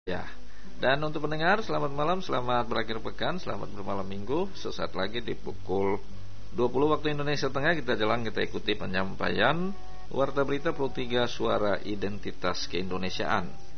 Ya. Dan untuk pendengar, selamat malam, selamat berakhir pekan, selamat bermalam minggu. Sesaat lagi di pukul 20 waktu Indonesia Tengah kita ikuti penyampaian Warta Berita Pro 3 Suara Identitas Keindonesiaan.